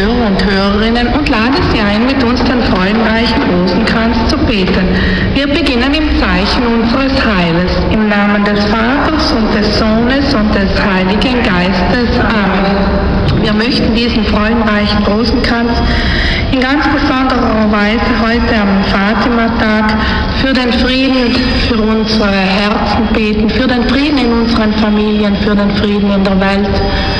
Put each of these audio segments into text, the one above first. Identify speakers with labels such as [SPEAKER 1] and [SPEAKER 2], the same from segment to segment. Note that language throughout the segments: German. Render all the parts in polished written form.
[SPEAKER 1] Hörer und Hörerinnen und lade sie ein, mit uns den freudenreichen Rosenkranz zu beten. Wir beginnen im Zeichen unseres Heiles, im Namen des Vaters und des Sohnes und des Heiligen Geistes. Amen. Wir möchten diesen freudenreichen Rosenkranz in ganz besonderer Weise heute am Fatima-Tag für den Frieden, für unsere Herzen beten, für den Frieden in unseren Familien, für den Frieden in der Welt,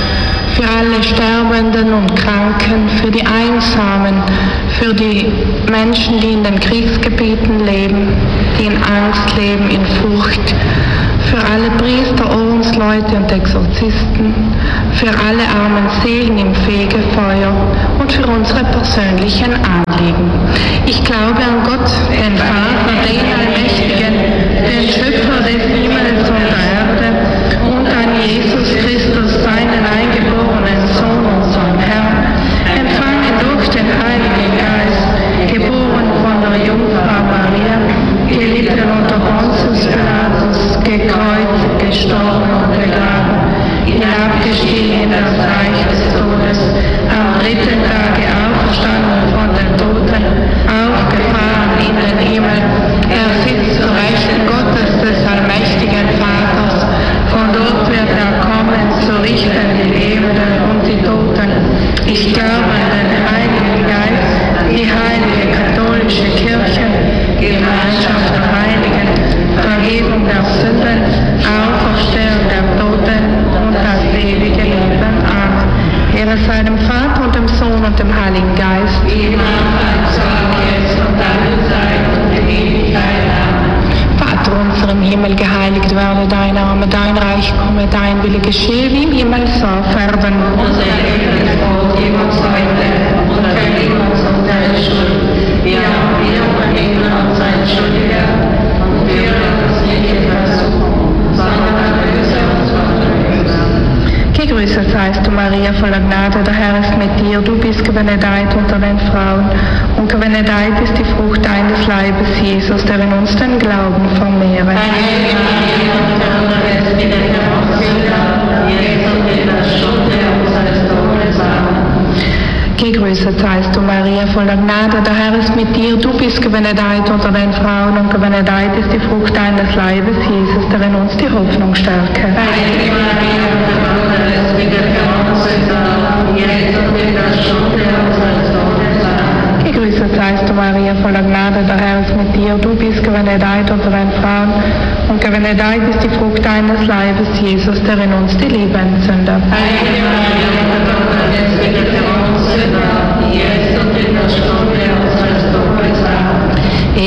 [SPEAKER 1] für alle Sterbenden und Kranken, für die Einsamen, für die Menschen, die in den Kriegsgebieten leben, die in Angst leben, in Furcht, für alle Priester, Ordensleute und Exorzisten, für alle armen Seelen im Fegefeuer und für unsere persönlichen Anliegen. Ich glaube an Gott, den Vater, den Allmächtigen, den Schöpfer des Himmels und der Erde, und an Jesus Christus, seinen eingeborenen Sohn, unseren Herrn, empfangen durch den Heiligen Geist, geboren von der Jungfrau Maria, gelitten unter Pontius Pilatus, gekreuzigt, gestorben und begraben, hinabgestiegen in das Reich des Todes, am dritten Tage auferstanden von den Toten, aufgefahren in den Himmel, er sitzt zu Rechten Gottes des allmächtigen Vaters, von dort wird er kommen, zu richten die Lebenden und die Toten. Ich glaube an den Heiligen Geist, die heilige katholische Kirche, Gemeinschaft der Heiligen, Vergebung der Sünden, Auferstehung der Toten und das ewige Leben. Amen. Ehre sei dem Vater und dem Sohn und dem Heiligen Geist. Wie im Anfang, so auch jetzt und alle Zeit und in Ewigkeit. Amen. Vater unser im Himmel, geheiligt werde dein Name, dein Reich komme, dein Wille geschehe, wie im Himmel so auf Erden. Unser tägliches Brot gib uns heute und vergib uns unsere Schuld, wie auch wir vergeben unseren Schuldigen, und führe uns nicht in Versuchung, sondern erlöse uns von der Bösen. Gegrüßet seist du, Maria, voller Gnade, der Herr ist mit dir. Du bist gebenedeit unter den Frauen, und gebenedeit ist die Frucht deines Leibes, Jesus, der in uns den Glauben vermehre. Heilige Maria, Mutter des Himmels, jetzt und in der Stunde unseres Todes. Amen. Gegrüßet seist du, Maria, voller Gnade, der Herr ist mit dir. Du bist gebenedeit unter den Frauen, und gebenedeit ist die Frucht deines Leibes, Jesus, der in uns die Hoffnung stärke. Heilige Maria, Mutter des Himmels, jetzt und in der Stunde unseres Todes. Amen. Gegrüßet seist du, Maria, voller Gnade, der Herr ist mit dir. Du bist gebenedeit unter den Frauen, und gebenedeit ist die Frucht deines Leibes, Jesus, der in uns die Liebe entzündet. Heilige Maria, Mutter des Himmels,